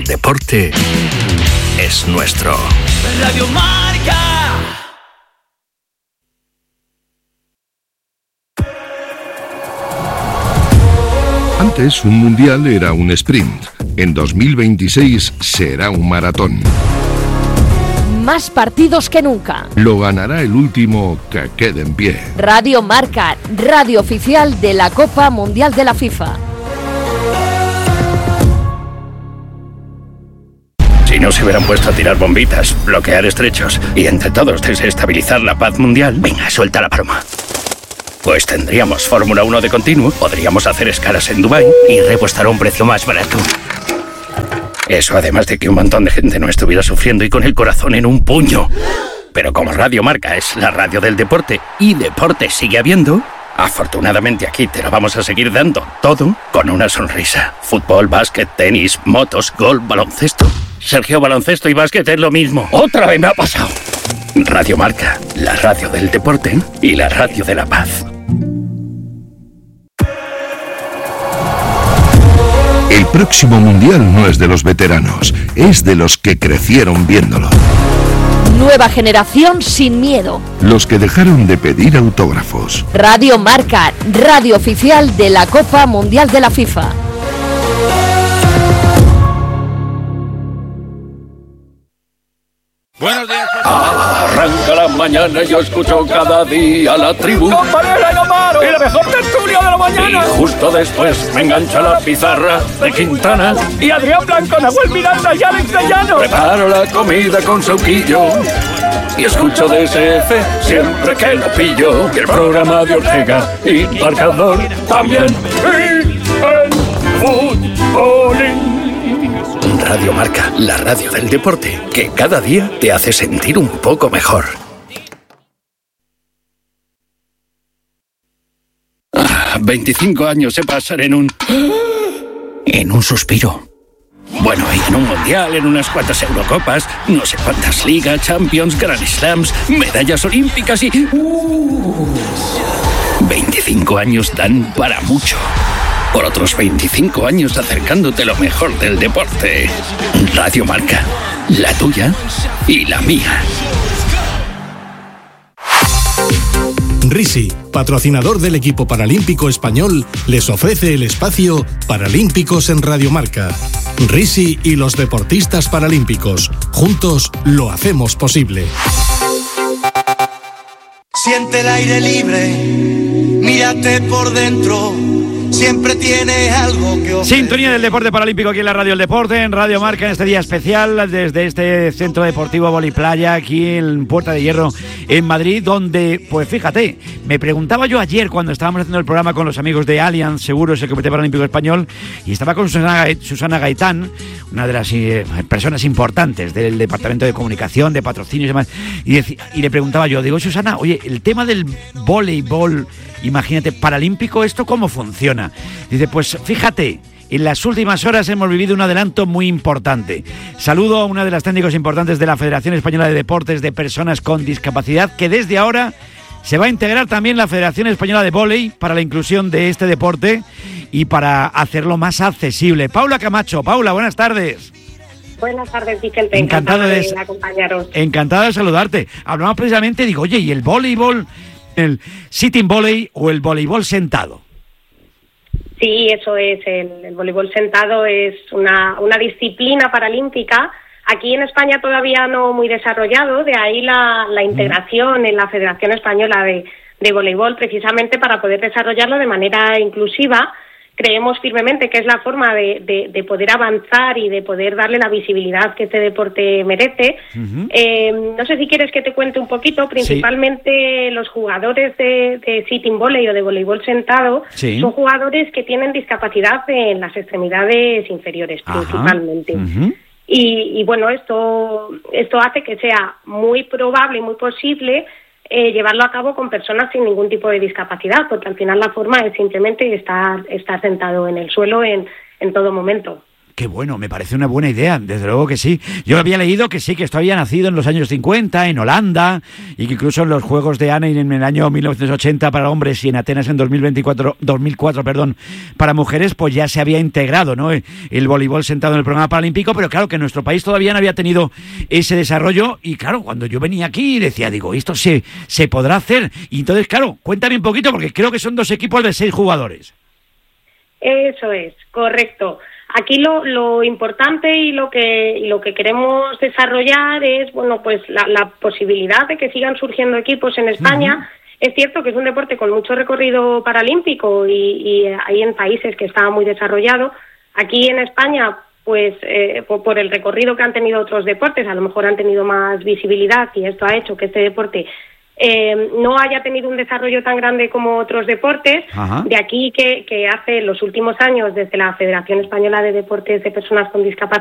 deporte es nuestro. Radio Marca. Antes, un mundial era un sprint. En 2026 será un maratón. Más partidos que nunca. Lo ganará el último que quede en pie. Radio Marca, radio oficial de la Copa Mundial de la FIFA. Si no se hubieran puesto a tirar bombitas, bloquear estrechos y entre todos desestabilizar la paz mundial, venga, suelta la broma. Pues tendríamos Fórmula 1 de continuo, podríamos hacer escalas en Dubái y repostar a un precio más barato. Eso además de que un montón de gente no estuviera sufriendo y con el corazón en un puño. Pero como Radio Marca es la radio del deporte y deporte sigue habiendo, afortunadamente aquí te lo vamos a seguir dando todo con una sonrisa. Fútbol, básquet, tenis, motos, golf, baloncesto. Sergio, baloncesto y básquet es lo mismo. ¡Otra vez me ha pasado! Radio Marca, la radio del deporte y la radio de la paz. El próximo mundial no es de los veteranos, es de los que crecieron viéndolo. Nueva generación sin miedo. Los que dejaron de pedir autógrafos. Radio Marca, radio oficial de la Copa Mundial de la FIFA. Buenos días. Arranca la mañana y yo escucho cada día la tribu. Con Varela y Amaro y la mejor tertulia de la mañana. Y justo después me engancha la pizarra de Quintana. Y Adrián Blanco, Nahuel Miranda y Alex de Llano. Preparo la comida con Sauquillo y escucho DSF siempre que lo pillo. Y el programa de Ortega y Marcador también. Y el fútbolín. Radio Marca, la radio del deporte, que cada día te hace sentir un poco mejor. 25 años se pasan en un suspiro. Bueno, y en un mundial, en unas cuantas Eurocopas, no sé cuántas ligas, Champions, Grand Slams, medallas olímpicas y... 25 años dan para mucho. Por otros 25 años acercándote lo mejor del deporte. Radio Marca, la tuya y la mía. Risi, patrocinador del equipo paralímpico español, les ofrece el espacio Paralímpicos en Radio Marca. Risi y los deportistas paralímpicos, juntos lo hacemos posible. Siente el aire libre, mírate por dentro. Siempre tiene algo que ofrecer. Sintonía del deporte paralímpico aquí en la Radio del Deporte, en Radio Marca, en este día especial desde este centro deportivo Voliplaya, aquí en Puerta de Hierro, en Madrid, donde, pues fíjate, me preguntaba yo ayer cuando estábamos haciendo el programa con los amigos de Allianz Seguros, el Comité Paralímpico Español, y estaba con Susana Gaitán, una de las personas importantes del Departamento de Comunicación, de Patrocinios y demás, y le preguntaba yo, digo, Susana, oye, el tema del voleibol, imagínate, paralímpico, ¿esto cómo funciona? Dice, pues fíjate, en las últimas horas hemos vivido un adelanto muy importante. Saludo a una de las técnicos importantes de la Federación Española de Deportes de Personas con Discapacidad, que desde ahora se va a integrar también la Federación Española de Vóley para la inclusión de este deporte y para hacerlo más accesible. Paula Camacho. Paula, buenas tardes. Buenas tardes, Vicente. Encantado de acompañaros. Encantado de saludarte. Hablamos precisamente, digo, oye, ¿y el voleibol, el sitting volley o el voleibol sentado? Sí, eso es. El voleibol sentado es una disciplina paralímpica. Aquí en España todavía no muy desarrollado, de ahí la integración en la Federación Española de Voleibol, precisamente para poder desarrollarlo de manera inclusiva. Creemos firmemente que es la forma de poder avanzar y de poder darle la visibilidad que este deporte merece. No sé si quieres que te cuente un poquito. Principalmente los jugadores de sitting volley o de voleibol sentado son jugadores que tienen discapacidad en las extremidades inferiores, principalmente. Y bueno, esto hace que sea muy probable y muy posible llevarlo a cabo con personas sin ningún tipo de discapacidad, porque al final la forma es simplemente estar sentado en el suelo en todo momento. Qué bueno, me parece una buena idea, desde luego que sí. Yo había leído que sí, que esto había nacido en los años 50, en Holanda, y que incluso en los Juegos de Anaheim en el año 1980 para hombres y en Atenas en 2004, para mujeres, pues ya se había integrado, ¿no?, el voleibol sentado en el programa paralímpico, pero claro que en nuestro país todavía no había tenido ese desarrollo, y claro, cuando yo venía aquí decía, esto se podrá hacer. Y entonces, claro, cuéntame un poquito, porque creo que son 2 equipos de 6 jugadores. Eso es, correcto. Aquí lo importante y lo que queremos desarrollar es, bueno, pues la posibilidad de que sigan surgiendo equipos en España. Uh-huh. Es cierto que es un deporte con mucho recorrido paralímpico y hay en países que está muy desarrollado. Aquí en España, pues por el recorrido que han tenido otros deportes, a lo mejor han tenido más visibilidad y esto ha hecho que este deporte no haya tenido un desarrollo tan grande como otros deportes. Ajá. De aquí que hace los últimos años, desde la Federación Española de Deportes de Personas con Discapacidad,